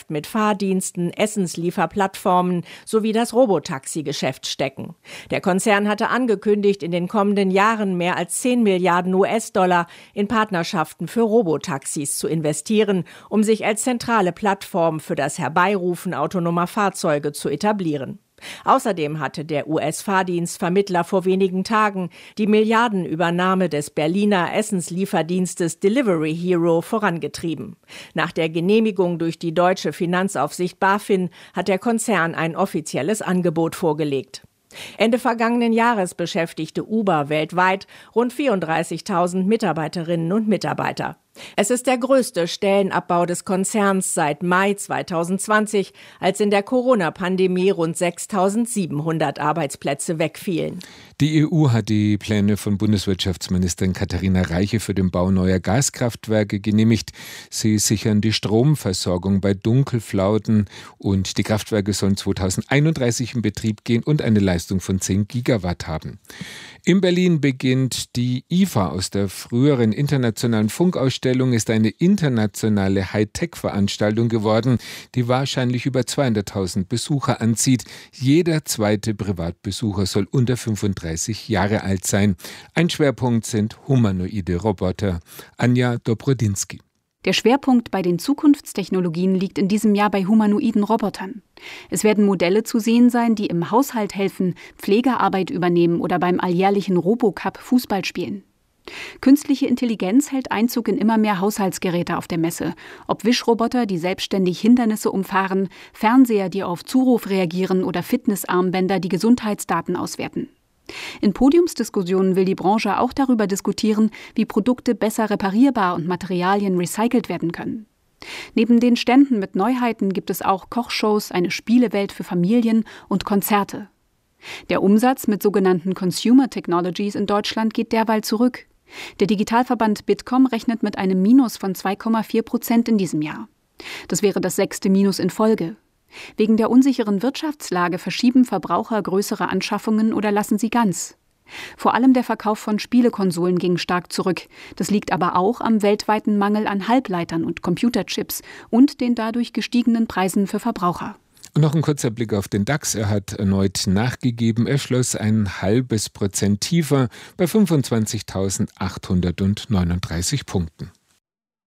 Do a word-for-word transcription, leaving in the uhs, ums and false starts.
Geschäft mit Fahrdiensten, Essenslieferplattformen sowie das Robotaxi-Geschäft stecken. Der Konzern hatte angekündigt, in den kommenden Jahren mehr als zehn Milliarden U S-Dollar in Partnerschaften für Robotaxis zu investieren, um sich als zentrale Plattform für das Herbeirufen autonomer Fahrzeuge zu etablieren. Außerdem hatte der U S-Fahrdienstvermittler vor wenigen Tagen die Milliardenübernahme des Berliner Essenslieferdienstes Delivery Hero vorangetrieben. Nach der Genehmigung durch die deutsche Finanzaufsicht BaFin hat der Konzern ein offizielles Angebot vorgelegt. Ende vergangenen Jahres beschäftigte Uber weltweit rund vierunddreißigtausend Mitarbeiterinnen und Mitarbeiter. Es ist der größte Stellenabbau des Konzerns seit Mai zweitausendzwanzig, als in der Corona-Pandemie rund sechstausendsiebenhundert Arbeitsplätze wegfielen. Die E U hat die Pläne von Bundeswirtschaftsministerin Katharina Reiche für den Bau neuer Gaskraftwerke genehmigt. Sie sichern die Stromversorgung bei Dunkelflauten und die Kraftwerke sollen zweitausendeinunddreißig in Betrieb gehen und eine Leistung von zehn Gigawatt haben. In Berlin beginnt die I F A aus der früheren internationalen Funkausstellung, ist eine internationale Hightech-Veranstaltung geworden, die wahrscheinlich über zweihunderttausend Besucher anzieht. Jeder zweite Privatbesucher soll unter fünfunddreißig Jahre alt sein. Ein Schwerpunkt sind humanoide Roboter. Anja Dobrodinsky. Der Schwerpunkt bei den Zukunftstechnologien liegt in diesem Jahr bei humanoiden Robotern. Es werden Modelle zu sehen sein, die im Haushalt helfen, Pflegearbeit übernehmen oder beim alljährlichen Robocup Fußball spielen. Künstliche Intelligenz hält Einzug in immer mehr Haushaltsgeräte auf der Messe. Ob Wischroboter, die selbstständig Hindernisse umfahren, Fernseher, die auf Zuruf reagieren oder Fitnessarmbänder, die Gesundheitsdaten auswerten. In Podiumsdiskussionen will die Branche auch darüber diskutieren, wie Produkte besser reparierbar und Materialien recycelt werden können. Neben den Ständen mit Neuheiten gibt es auch Kochshows, eine Spielewelt für Familien und Konzerte. Der Umsatz mit sogenannten Consumer Technologies in Deutschland geht derweil zurück. Der Digitalverband Bitkom rechnet mit einem Minus von zwei Komma vier Prozent in diesem Jahr. Das wäre das sechste Minus in Folge. Wegen der unsicheren Wirtschaftslage verschieben Verbraucher größere Anschaffungen oder lassen sie ganz. Vor allem der Verkauf von Spielekonsolen ging stark zurück. Das liegt aber auch am weltweiten Mangel an Halbleitern und Computerchips und den dadurch gestiegenen Preisen für Verbraucher. Und noch ein kurzer Blick auf den DAX. Er hat erneut nachgegeben. Er schloss ein halbes Prozent tiefer bei fünfundzwanzigtausendachthundertneununddreißig Punkten.